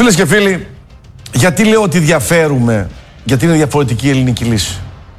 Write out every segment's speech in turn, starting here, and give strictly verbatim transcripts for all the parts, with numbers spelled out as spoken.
Φίλες και φίλοι, γιατί λέω ότι διαφέρουμε, γιατί είναι διαφορετική η ελληνική λύση.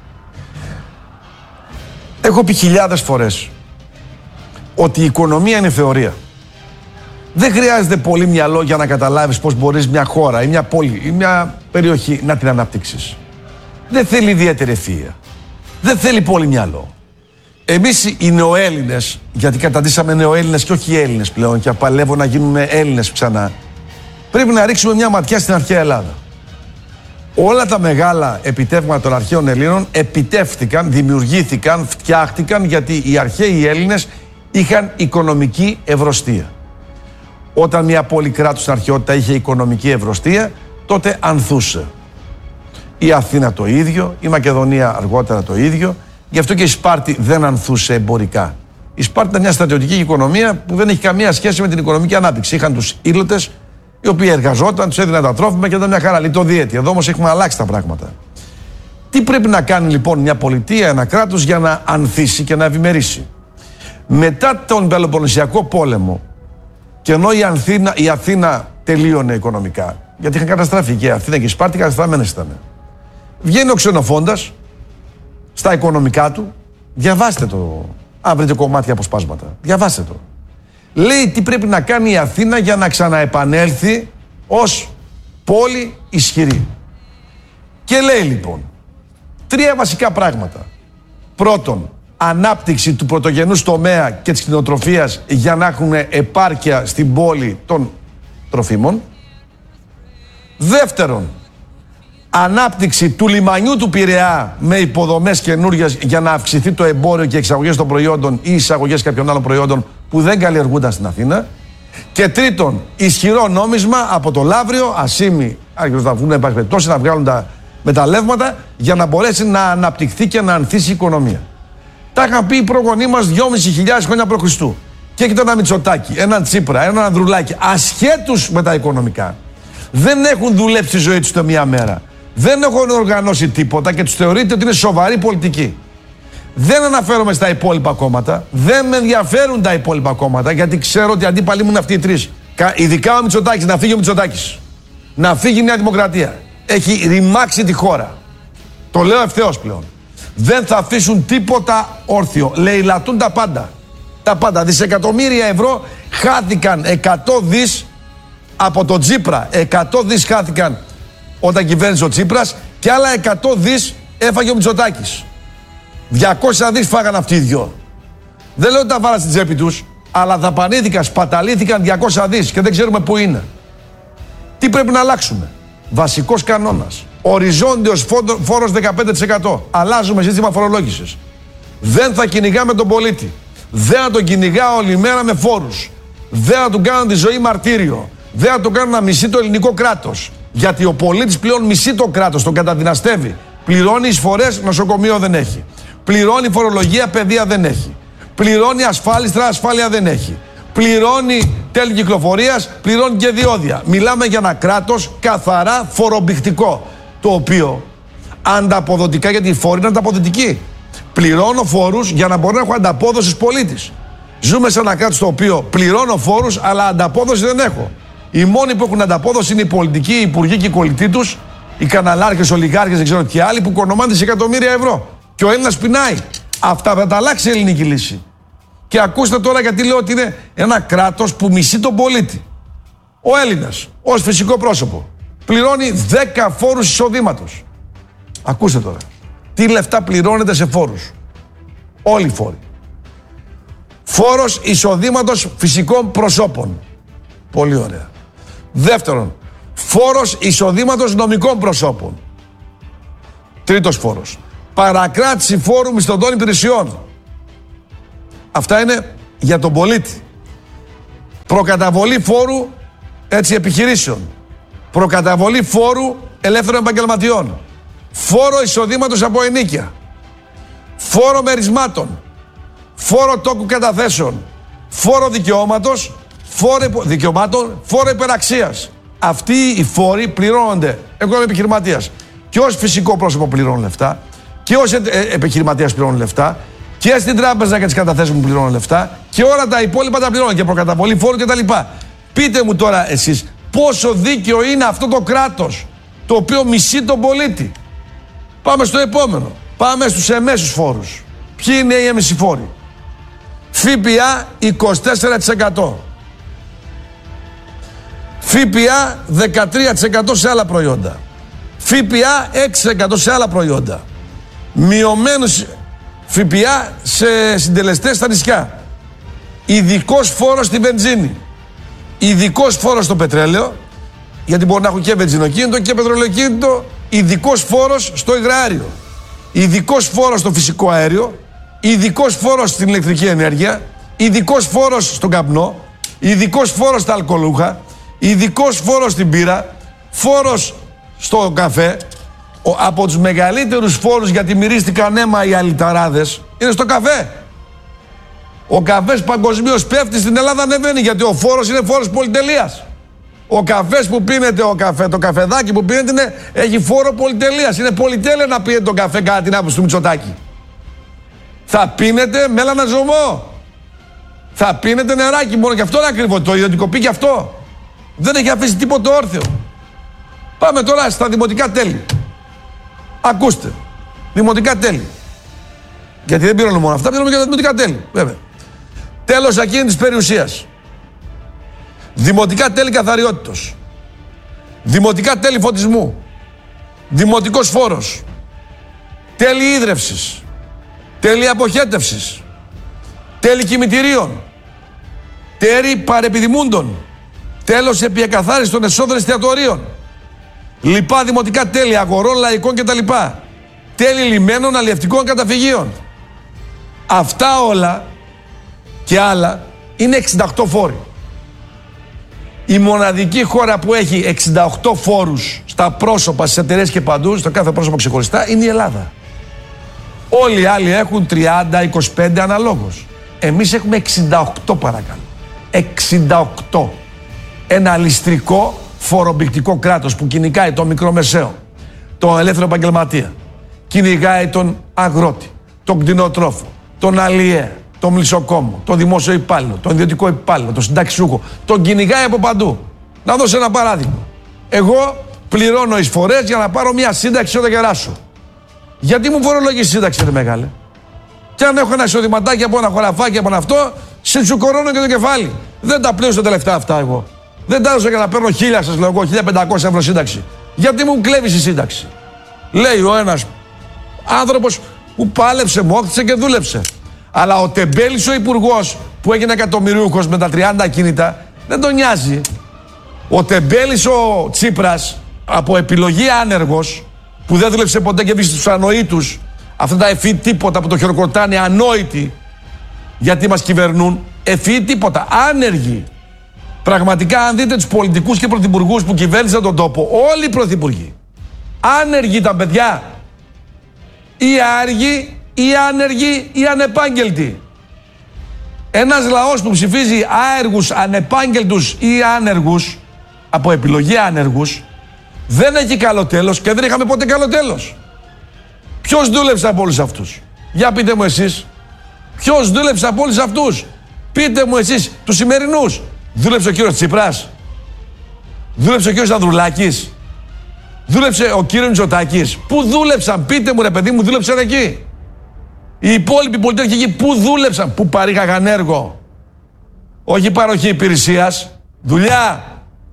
Έχω πει χιλιάδες φορές ότι η οικονομία είναι θεωρία. Δεν χρειάζεται πολύ μυαλό για να καταλάβεις πώς μπορείς μια χώρα ή μια πόλη ή μια περιοχή να την αναπτύξεις. Δεν θέλει ιδιαίτερη ευφυΐα. Δεν θέλει πολύ μυαλό. Εμείς οι νεοέλληνες, γιατί καταντήσαμε νεοέλληνες και όχι Έλληνες πλέον και απαλεύω να γίνουμε Έλληνες ξανά, πρέπει να ρίξουμε μια ματιά στην αρχαία Ελλάδα. Όλα τα μεγάλα επιτεύγματα των αρχαίων Ελλήνων επιτεύχθηκαν, δημιουργήθηκαν, φτιάχτηκαν γιατί οι αρχαίοι Έλληνες είχαν οικονομική ευρωστία. Όταν μια πόλη κράτους στην αρχαιότητα είχε οικονομική ευρωστία, τότε ανθούσε. Η Αθήνα το ίδιο, η Μακεδονία αργότερα το ίδιο, γι' αυτό και η Σπάρτη δεν ανθούσε εμπορικά. Η Σπάρτη ήταν μια στρατιωτική οικονομία που δεν έχει καμία σχέση με την οικονομική ανάπτυξη. Είχαν τους ήλωτες, οι οποίοι εργαζόταν, τους έδιναν τα τρόφιμα και ήταν μια χαρά λιτοδιέτη. Εδώ όμως έχουμε αλλάξει τα πράγματα. Τι πρέπει να κάνει λοιπόν μια πολιτεία, ένα κράτος για να ανθίσει και να ευημερήσει? Μετά τον Πελοποννησιακό πόλεμο, και ενώ η Αθήνα, η Αθήνα τελείωνε οικονομικά, γιατί είχαν καταστραφεί και η Αθήνα και η Σπάρτη καταστραμμένες ήταν. Βγαίνει ο Ξενοφόντας στα οικονομικά του, διαβάστε το, αν βρείτε κομμάτια αποσπάσματα, διαβάστε το. Λέει τι πρέπει να κάνει η Αθήνα για να ξαναεπανέλθει ως πόλη ισχυρή. Και λέει λοιπόν τρία βασικά πράγματα. Πρώτον, ανάπτυξη του πρωτογενούς τομέα και της κτηνοτροφίας για να έχουν επάρκεια στην πόλη των τροφίμων. Δεύτερον, ανάπτυξη του λιμανιού του Πειραιά με υποδομές καινούριες για να αυξηθεί το εμπόριο και εξαγωγές των προϊόντων ή εισαγωγές κάποιων άλλων προϊόντων που δεν καλλιεργούνταν στην Αθήνα. Και τρίτον, ισχυρό νόμισμα από το Λαύριο, Ασίμι, άρχισε να βγουν, εν πάση περιπτώσει, να βγάλουν τα μεταλλεύματα για να μπορέσει να αναπτυχθεί και να ανθίσει η οικονομία. Τα είχαν πει οι προγονείς μας δυόμισι χιλιάδες χρόνια π.Χ. Και έχετε ένα Μητσοτάκη, έναν Τσίπρα, έναν Ανδρουλάκη, ασχέτους με τα οικονομικά. Δεν έχουν δουλέψει τη ζωή τους το μία μέρα. Δεν έχουν οργανώσει τίποτα και τους θεωρείται ότι είναι σοβαρή πολιτική. Δεν αναφέρομαι στα υπόλοιπα κόμματα. Δεν με ενδιαφέρουν τα υπόλοιπα κόμματα γιατί ξέρω ότι οι αντίπαλοι μου είναι αυτοί οι τρεις. Ειδικά ο Μητσοτάκης, να φύγει ο Μητσοτάκης. Να φύγει η Νέα Δημοκρατία. Έχει ρημάξει τη χώρα. Το λέω ευθέως πλέον. Δεν θα αφήσουν τίποτα όρθιο. Λαιλατούν τα πάντα. Τα πάντα. Δισεκατομμύρια ευρώ χάθηκαν, εκατό δις από τον Τσίπρα. εκατό δις χάθηκαν όταν κυβέρνησε ο Τσίπρας και άλλα εκατό δις έφαγε ο Μητσοτάκης. διακόσια δις φάγαν αυτοί οι δυο. Δεν λέω ότι τα βάλα στην τσέπη τους, αλλά δαπανήθηκαν, σπαταλήθηκαν διακόσια δις και δεν ξέρουμε πού είναι. Τι πρέπει να αλλάξουμε? Βασικός κανόνας. Οριζόντιος φόρος δεκαπέντε τοις εκατό. Αλλάζουμε σύστημα φορολόγησης. Δεν θα κυνηγάμε τον πολίτη. Δεν θα τον κυνηγάω όλη μέρα με φόρους. Δεν θα του κάνω τη ζωή μαρτύριο. Δεν θα τον κάνω να μισεί το ελληνικό κράτος. Γιατί ο πολίτης πλέον μισεί το κράτος, τον καταδυναστεύει. Πληρώνει εισφορές, νοσοκομείο δεν έχει. Πληρώνει φορολογία, παιδεία δεν έχει. Πληρώνει ασφάλιστρα, ασφάλεια δεν έχει. Πληρώνει τέλη κυκλοφορίας, πληρώνει και διόδια. Μιλάμε για ένα κράτος καθαρά φορομπηχτικό. Το οποίο ανταποδοτικά, γιατί οι φόροι είναι ανταποδοτικοί. Πληρώνω φόρους για να μπορώ να έχω ανταπόδοση στους πολίτες. Ζούμε σε ένα κράτος το οποίο πληρώνω φόρους, αλλά ανταπόδοση δεν έχω. Οι μόνοι που έχουν ανταπόδοση είναι οι πολιτικοί, οι υπουργοί και οι κολλητοί τους, οι καναλάρχες, οι ολιγάρχες, δεν ξέρω τι άλλοι που κονομάνε δισεκατομμύρια ευρώ. Και ο Έλληνας πεινάει. Αυτά θα τα αλλάξει η ελληνική λύση. Και ακούστε τώρα γιατί λέω ότι είναι ένα κράτος που μισεί τον πολίτη. Ο Έλληνας, ως φυσικό πρόσωπο, πληρώνει δέκα φόρους εισοδήματος. Ακούστε τώρα. Τι λεφτά πληρώνεται σε φόρους? Όλοι οι φόροι. Φόρος εισοδήματος φυσικών προσώπων. Πολύ ωραία. Δεύτερον, φόρος εισοδήματος νομικών προσώπων. Τρίτος φόρος. Παρακράτηση φόρου μισθωτών υπηρεσιών. Αυτά είναι για τον πολίτη. Προκαταβολή φόρου έτσι επιχειρήσεων. Προκαταβολή φόρου ελεύθερων επαγγελματιών. Φόρο εισοδήματος από ενοίκια. Φόρο μερισμάτων. Φόρο τόκου καταθέσεων. Φόρο δικαιώματος. Φόρο δικαιωμάτων. Φόρο υπεραξίας. Αυτοί οι φόροι πληρώνονται. Εγώ είμαι επιχειρηματίας. Και ως φυσικό πρόσωπο πληρώνω λεφτά. Και ως επιχειρηματίας πληρώνω λεφτά. Και στην τράπεζα για τις καταθέσεις μου πληρώνω λεφτά. Και όλα τα υπόλοιπα τα πληρώνω. Και προκαταβολή φόρου κτλ. Πείτε μου τώρα εσείς, πόσο δίκαιο είναι αυτό το κράτος, το οποίο μισεί τον πολίτη. Πάμε στο επόμενο. Πάμε στους εμέσους φόρους. Ποιοι είναι οι έμεσοι φόροι? ΦΠΑ είκοσι τέσσερα τοις εκατό. ΦΠΑ δεκατρία τοις εκατό σε άλλα προϊόντα. ΦΠΑ έξι τοις εκατό σε άλλα προϊόντα. Μειωμένος ΦΠΑ σε συντελεστές στα νησιά. Ειδικός φόρος στη βενζίνη. Ειδικός φόρος στο πετρέλαιο, γιατί μπορεί να έχουν και βενζινοκίνητο και πετρελαιοκίνητο. Ειδικός φόρος στο υγραέριο. Ειδικός φόρος στο φυσικό αέριο. Ειδικός φόρος στην ηλεκτρική ενέργεια. Ειδικός φόρος στον καπνό. Ειδικός φόρος στα αλκοολούχα. Ειδικός φόρος στην μπύρα. Φόρος στο καφέ. Ο, από τους μεγαλύτερους φόρους, γιατί μυρίστηκαν αίμα οι αλυταράδες, είναι στο καφέ. Ο καφές παγκοσμίως πέφτει, στην Ελλάδα ανεβαίνει, γιατί ο φόρος είναι φόρος πολυτελείας. Ο καφές που πίνετε, ο καφέ, το καφεδάκι που πίνετε είναι, έχει φόρο πολυτελείας. Είναι πολυτέλεια να πίνετε τον καφέ κατά την άποψη του Μητσοτάκη. Θα πίνετε μέλανα ζωμό. Θα πίνετε νεράκι μόνο, και αυτό είναι ακριβό. Το ιδιωτικοποιεί και αυτό. Δεν έχει αφήσει τίποτα όρθιο. Πάμε τώρα στα δημοτικά τέλη. Ακούστε. Δημοτικά τέλη. Γιατί δεν πληρώνουμε μόνο αυτά, πληρώνουμε και τα δημοτικά τέλη. Βέβαια. Τέλος ακίνητης περιουσίας. Δημοτικά τέλη καθαριότητος. Δημοτικά τέλη φωτισμού. Δημοτικός φόρος. Τέλη ίδρευσης. Τέλη αποχέτευσης. Τέλη κημητηρίων. Τέλη παρεπιδημούντων. Τέλος επί εκαθάρισης των εσόδων εστιατορίων. Λοιπά δημοτικά τέλη αγορών, λαϊκών κτλ. Τέλη λιμένων, αλλιευτικών καταφυγίων. Αυτά όλα και άλλα είναι εξήντα οκτώ φόροι. Η μοναδική χώρα που έχει εξήντα οκτώ φόρους στα πρόσωπα, στις εταιρείες και παντού, στο κάθε πρόσωπο ξεχωριστά, είναι η Ελλάδα. Όλοι οι άλλοι έχουν τριάντα, είκοσι πέντε αναλόγως. Εμείς έχουμε εξήντα οκτώ, παρακαλώ. εξήντα οκτώ. Ένα ληστρικό φορομπηκτικό κράτος που κυνηγάει τον μικρομεσαίο, τον ελεύθερο επαγγελματία, κυνηγάει τον αγρότη, τον κτηνοτρόφο, τον αλλιέα, τον μλισσοκόμο, τον δημόσιο υπάλληλο, τον ιδιωτικό υπάλληλο, τον συνταξιούχο. Τον κυνηγάει από παντού. Να δώσω ένα παράδειγμα. Εγώ πληρώνω εισφορές για να πάρω μια σύνταξη όταν γεράσω. Γιατί μου φορολογεί σύνταξη, ρε μεγάλε? Και αν έχω ένα εισοδηματάκι από ένα χωραφάκι από αυτό, σε τσουκωρώνω και το κεφάλι. Δεν τα πλήρωσα τα λεφτά αυτά εγώ. Δεν τα έδωσα για να παίρνω χίλια, σας λέω εγώ, χίλια πεντακόσια ευρώ σύνταξη. Γιατί μου κλέβεις η σύνταξη? Λέει ο ένας άνθρωπος που πάλεψε, μόχθησε και δούλεψε. Αλλά ο τεμπέλης ο υπουργός που έγινε εκατομμυριούχος με τα τριάντα ακίνητα δεν τον νοιάζει. Ο τεμπέλης ο Τσίπρας, από επιλογή άνεργος, που δεν δούλεψε ποτέ και βρίσκει τους ανοήτους, αυτά τα ευφύ τίποτα που το χειροκροτάνε ανόητοι, γιατί μας κυβερνούν, ευφύ τίποτα, άνεργοι. Πραγματικά, αν δείτε τους πολιτικούς και πρωθυπουργούς που κυβέρνησαν τον τόπο, όλοι οι πρωθυπουργοί άνεργοι ήταν, παιδιά. Ή άργοι, ή άνεργοι, ή ανεπάγγελτοι. Ένας λαός που ψηφίζει άεργους, ανεπάγγελτους ή άνεργους, από επιλογή άνεργους, δεν έχει καλό τέλος και δεν είχαμε ποτέ καλό τέλος. Ποιος δούλεψε από όλους αυτούς? Για πείτε μου εσείς. Ποιος δούλεψε από όλους αυτούς? Πείτε μου εσείς τους σημερινούς. Δούλεψε ο κύριος Τσίπρας? Δούλεψε ο κύριος Ανδρουλάκης? Δούλεψε ο κύριος Μητσοτάκης? Πού δούλεψαν? Πείτε μου, ρε παιδί μου, δούλεψαν εκεί. Οι υπόλοιποι πολιτικοί πού δούλεψαν? Πού παρήγαγαν έργο? Όχι παροχή υπηρεσίας, δουλειά.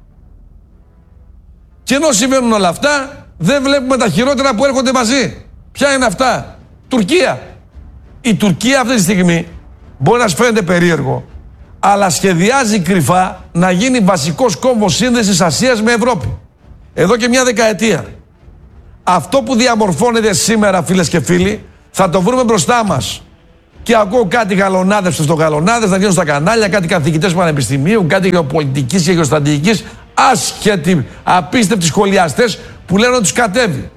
Και ενώ συμβαίνουν όλα αυτά, δεν βλέπουμε τα χειρότερα που έρχονται μαζί. Ποια είναι αυτά? Τουρκία. Η Τουρκία αυτή τη στιγμή μπορεί να σας φαίνεται περίεργο, αλλά σχεδιάζει κρυφά να γίνει βασικός κόμβος σύνδεσης Ασίας με Ευρώπη. Εδώ και μια δεκαετία. Αυτό που διαμορφώνεται σήμερα, φίλες και φίλοι, θα το βρούμε μπροστά μας. Και ακούω κάτι γαλονάδες στο γαλονάδες να βγαίνουν στα κανάλια, κάτι καθηγητές πανεπιστημίου, κάτι γεωπολιτικής και γεωστρατηγικής, άσχετοι, απίστευτοι σχολιαστές που λένε ότι τους κατέβει.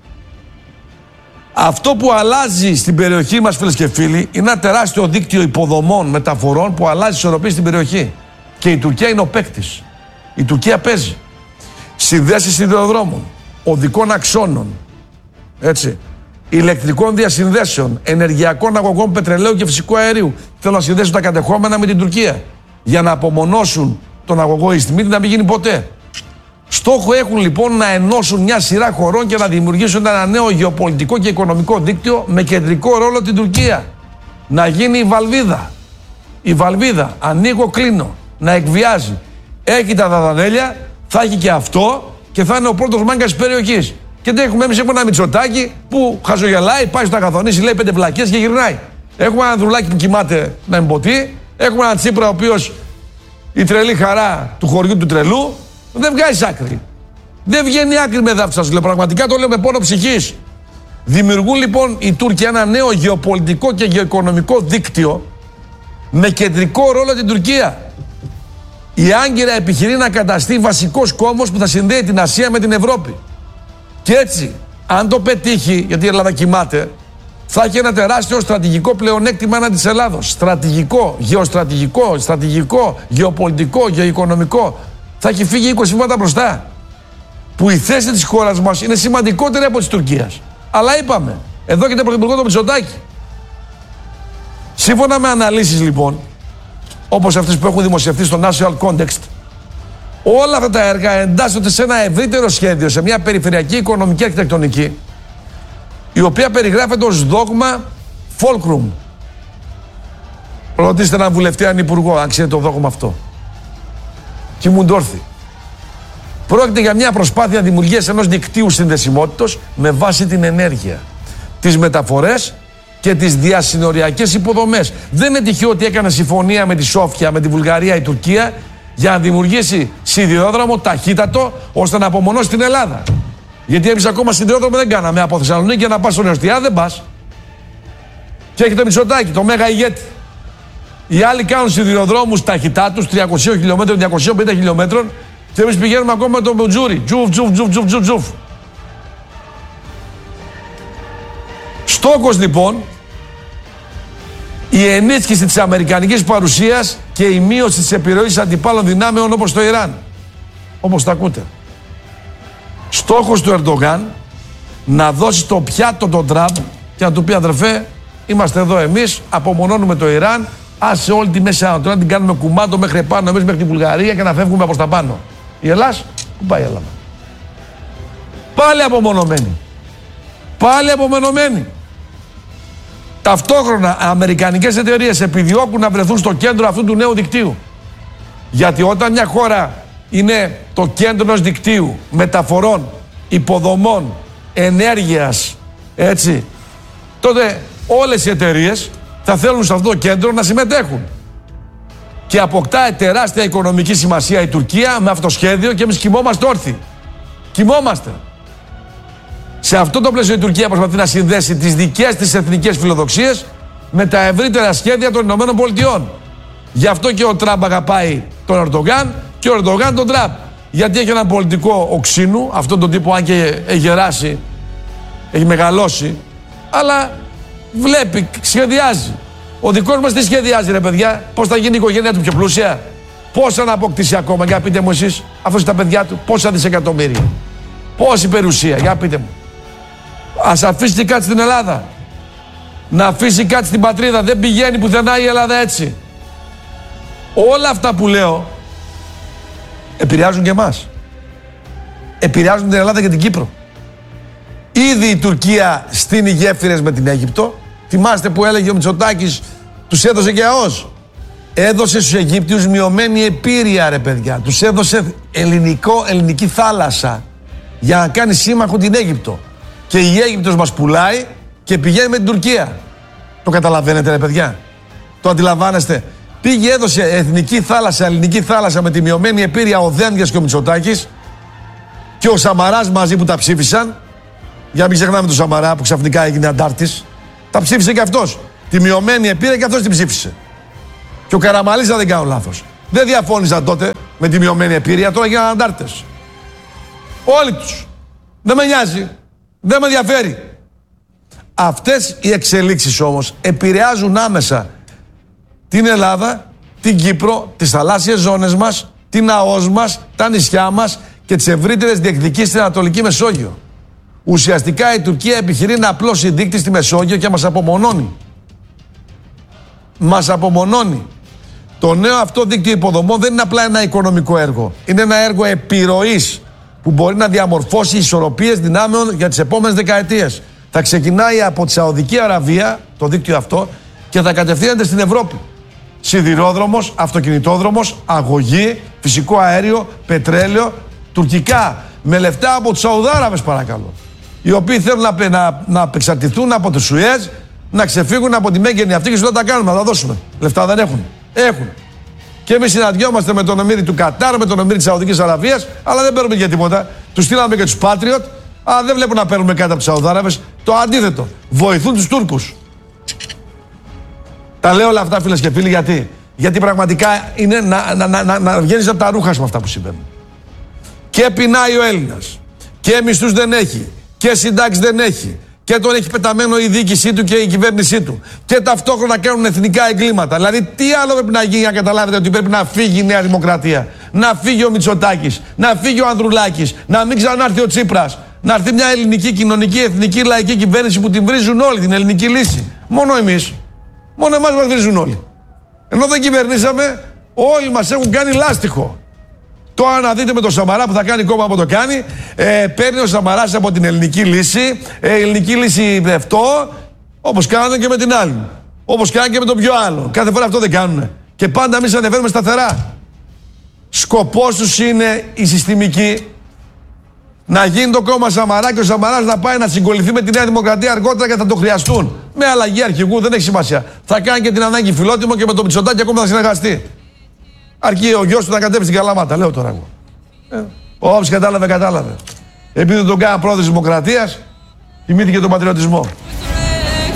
Αυτό που αλλάζει στην περιοχή μας, φίλες και φίλοι, είναι ένα τεράστιο δίκτυο υποδομών, μεταφορών που αλλάζει ισορροπίες στην περιοχή. Και η Τουρκία είναι ο παίκτης. Η Τουρκία παίζει. Συνδέσεις σιδηροδρόμων, οδικών αξώνων, έτσι, ηλεκτρικών διασυνδέσεων, ενεργειακών αγωγών πετρελαίου και φυσικού αερίου. Θέλουν να συνδέσουν τα κατεχόμενα με την Τουρκία για να απομονώσουν τον αγωγό Ιστιμίτη να μην γίνει ποτέ. Στόχο έχουν λοιπόν να ενώσουν μια σειρά χωρών και να δημιουργήσουν ένα νέο γεωπολιτικό και οικονομικό δίκτυο με κεντρικό ρόλο την Τουρκία. Να γίνει η βαλβίδα. Η βαλβίδα, ανοίγω, κλείνω, να εκβιάζει. Έχει τα δαδανέλια, θα έχει και αυτό και θα είναι ο πρώτος μάγκας της περιοχής. Και δεν έχουμε εμείς έχουμε ένα Μητσοτάκη που χαζογελάει, πάει στο αγαθονίσει, λέει πέντε βλακές και γυρνάει. Έχουμε ένα Ανδρουλάκη που κοιμάται να εμποτεί. Έχουμε έναν Τσίπρα ο οποίος η τρελή χαρά του χωριού του τρελού. Δεν βγάζει άκρη. Δεν βγαίνει άκρη με δάφτυα, σας λέω. Πραγματικά το λέω με πόνο ψυχής. Δημιουργούν λοιπόν οι Τούρκοι ένα νέο γεωπολιτικό και γεωοικονομικό δίκτυο με κεντρικό ρόλο την Τουρκία. Η Άγκυρα επιχειρεί να καταστεί βασικός κόμβος που θα συνδέει την Ασία με την Ευρώπη. Και έτσι, αν το πετύχει, γιατί η Ελλάδα κοιμάται, θα έχει ένα τεράστιο στρατηγικό πλεονέκτημα έναντι της Ελλάδος. Στρατηγικό, γεωστρατηγικό, στρατηγικό, γεωπολιτικό, γεωοικονομικό. Θα έχει φύγει είκοσι βήματα μπροστά. Που η θέση της χώρας μας είναι σημαντικότερη από της Τουρκίας. Αλλά είπαμε, εδώ και το πρωθυπουργό το Μητσοτάκη. Σύμφωνα με αναλύσεις λοιπόν, όπως αυτές που έχουν δημοσιευτεί στο National Context, όλα αυτά τα έργα εντάσσονται σε ένα ευρύτερο σχέδιο, σε μια περιφερειακή οικονομική αρχιτεκτονική, η οποία περιγράφεται ως δόγμα Fulcrum. Ρωτήστε έναν βουλευτή, έναν υπουργό, αν ξέρει το δόγμα αυτό. Και μου ντόρθει. Πρόκειται για μια προσπάθεια δημιουργίας ενός δικτύου συνδεσιμότητος με βάση την ενέργεια, τις μεταφορές και τις διασυνοριακές υποδομές. Δεν είναι τυχαίο ότι έκανε συμφωνία με τη Σόφια, με τη Βουλγαρία, η Τουρκία για να δημιουργήσει σιδηρόδρομο ταχύτατο ώστε να απομονώσει την Ελλάδα. Γιατί εμείς ακόμα σιδηρόδρομο δεν κάναμε. Από Θεσσαλονίκη για να πας στον Εωστιά δεν πας. Και έχει το Μητσοτάκη, το μέγα ηγέτη. Οι άλλοι κάνουν σιδηροδρόμους ταχυτάτους τριακόσια χιλιόμετρων, διακόσια πενήντα χιλιόμετρων και εμείς πηγαίνουμε ακόμα με τον Μπουτζούρι. Τζουφ, τζουφ, τζουφ, τζουφ, τζουφ, τζουφ. Στόχος λοιπόν η ενίσχυση της αμερικανικής παρουσίας και η μείωση της επιρροής αντιπάλων δυνάμεων όπως το Ιράν. Όπως τα ακούτε. Στόχος του Ερντογάν να δώσει το πιάτο τον Τραμπ και να του πει αδερφέ, είμαστε εδώ εμείς, απομονώνουμε το Ιράν, άσε όλη τη Μέση Ανατολή να την κάνουμε κουμάντο μέχρι πάνω, εμείς μέχρι τη Βουλγαρία και να φεύγουμε προς τα πάνω. Η Ελλάς, πού πάει η Ελλάδα? Πάλι απομονωμένη. Πάλι απομονωμένη. Ταυτόχρονα, αμερικανικές εταιρείες επιδιώκουν να βρεθούν στο κέντρο αυτού του νέου δικτύου. Γιατί όταν μια χώρα είναι το κέντρο ενός δικτύου μεταφορών, υποδομών, ενέργειας, έτσι, τότε όλες οι εταιρείες θα θέλουν σε αυτό το κέντρο να συμμετέχουν. Και αποκτά τεράστια οικονομική σημασία η Τουρκία με αυτό το σχέδιο και εμείς κοιμόμαστε όρθιοι. Κοιμόμαστε. Σε αυτό το πλαίσιο η Τουρκία προσπαθεί να συνδέσει τις δικές της εθνικές φιλοδοξίες με τα ευρύτερα σχέδια των Ηνωμένων Πολιτειών. Γι' αυτό και ο Τραμπ αγαπάει τον Ερντογάν και ο Ερντογάν τον Τραμπ. Γιατί έχει έναν πολιτικό οξύνου, αυτόν τον τύπο, αν και έχει γεράσει, έχει μεγαλώσει, αλλά βλέπει, σχεδιάζει. Ο δικός μας τι σχεδιάζει, ρε παιδιά? Πώς θα γίνει η οικογένεια του πιο πλούσια? Πόσα να αποκτήσει ακόμα? Για πείτε μου εσείς, αυτός τα παιδιά του, πόσα δισεκατομμύρια? Πόση περιουσία? Για πείτε μου. Ας αφήσει κάτι στην Ελλάδα. Να αφήσει κάτι στην πατρίδα. Δεν πηγαίνει πουθενά η Ελλάδα έτσι. Όλα αυτά που λέω επηρεάζουν και εμάς. Επηρεάζουν την Ελλάδα και την Κύπρο. Ήδη η Τουρκία στείνει γέφυρες με την Αίγυπτο. Θυμάστε που έλεγε ο Μητσοτάκης, τους έδωσε και ΑΟΣ. Έδωσε στους Αιγύπτιους μειωμένη επίρρεια, ρε παιδιά. Τους έδωσε ελληνικό, ελληνική θάλασσα για να κάνει σύμμαχο την Αίγυπτο. Και η Αίγυπτος μας πουλάει και πηγαίνει με την Τουρκία. Το καταλαβαίνετε, ρε παιδιά? Το αντιλαμβάνεστε? Πήγε, έδωσε εθνική θάλασσα, ελληνική θάλασσα με τη μειωμένη επίρρεια ο Δένδιας και ο Μητσοτάκης και ο Σαμαράς μαζί που τα ψήφισαν. Για να μην ξεχνάμε τον Σαμαρά που ξαφνικά έγινε αντάρτης. Τα ψήφισε και αυτός. Τη μειωμένη επίρρεια και αυτός την ψήφισε. Και ο Καραμαλής, αν δεν κάνω λάθος, δεν διαφώνησαν τότε με τη μειωμένη επίρρεια, τώρα έγιναν αντάρτες. Όλοι τους. Δεν με νοιάζει. Δεν με ενδιαφέρει. Αυτές οι εξελίξεις όμως επηρεάζουν άμεσα την Ελλάδα, την Κύπρο, τις θαλάσσιες ζώνες μας, την ΑΟΣ μας, τα νησιά μας και τις ευρύτερες διεκδικήσεις στην Ανατολική Μεσόγειο. Ουσιαστικά η Τουρκία επιχειρεί να απλώσει δείκτη στη Μεσόγειο και μας απομονώνει. Μας απομονώνει. Το νέο αυτό δίκτυο υποδομών δεν είναι απλά ένα οικονομικό έργο. Είναι ένα έργο επιρροής που μπορεί να διαμορφώσει ισορροπίες δυνάμεων για τις επόμενες δεκαετίες. Θα ξεκινάει από τη Σαουδική Αραβία, το δίκτυο αυτό, και θα κατευθύνεται στην Ευρώπη. Σιδηρόδρομος, αυτοκινητόδρομος, αγωγή, φυσικό αέριο, πετρέλαιο, τουρκικά, με λεφτά από τους Σαουδάραβες παρακαλώ. Οι οποίοι θέλουν να, να, να απεξαρτηθούν από τους Σουέζ, να ξεφύγουν από τη μέγενη αυτή και σου τα κάνουμε, να τα δώσουμε. Λεφτά δεν έχουν. Έχουν. Και εμείς συναντιόμαστε με τον ομήρη του Κατάρ, με τον ομήρη της Σαουδικής Αραβίας, αλλά δεν παίρνουμε για τίποτα. Τους στείλαμε και τους Patriot, αλλά δεν βλέπουν να παίρνουμε κάτι από τους Σαουδάραβες. Το αντίθετο. Βοηθούν τους Τούρκους. Τα λέω όλα αυτά, φίλες και φίλοι, γιατί. Γιατί πραγματικά είναι να, να, να, να, να βγαίνεις από τα ρούχα με αυτά που συμβαίνουν. Και πεινάει ο Έλληνας. Και μισθούς δεν έχει. Και συντάξεις δεν έχει. Και τον έχει πεταμένο η διοίκησή του και η κυβέρνησή του. Και ταυτόχρονα κάνουν εθνικά εγκλήματα. Δηλαδή, τι άλλο πρέπει να γίνει για να καταλάβετε ότι πρέπει να φύγει η Νέα Δημοκρατία. Να φύγει ο Μητσοτάκης. Να φύγει ο Ανδρουλάκης. Να μην ξανάρθει ο Τσίπρας. Να έρθει μια ελληνική, κοινωνική, εθνική, λαϊκή κυβέρνηση που την βρίζουν όλοι. Την ελληνική λύση. Μόνο εμείς. Μόνο εμάς μας βρίζουν όλοι. Ενώ δεν κυβερνήσαμε, όλοι μας έχουν κάνει λάστιχο. Τώρα να δείτε με τον Σαμαρά που θα κάνει κόμμα που το κάνει. Ε, παίρνει ο Σαμαράς από την ελληνική λύση. Ε, η ελληνική λύση αυτό, όπως κάνανε και με την άλλη. Όπως κάνανε και με τον πιο άλλο. Κάθε φορά αυτό δεν κάνουν. Και πάντα εμείς ανεβαίνουμε σταθερά. Σκοπός τους είναι η συστημική. Να γίνει το κόμμα Σαμαρά και ο Σαμαράς να πάει να συγκοληθεί με τη Νέα Δημοκρατία αργότερα και θα το χρειαστούν. Με αλλαγή αρχηγού δεν έχει σημασία. Θα κάνει και την ανάγκη φιλότιμο και με τον Μητσοτάκη ακόμα θα συνεργαστεί. Αρκεί ο γιος του να κατέβει στην Καλαμάτα, λέω τώρα εγώ. Ε, όποιος κατάλαβε, κατάλαβε. Επειδή δεν τον κάνα πρόεδρος της Δημοκρατίας, θυμήθηκε τον πατριωτισμό.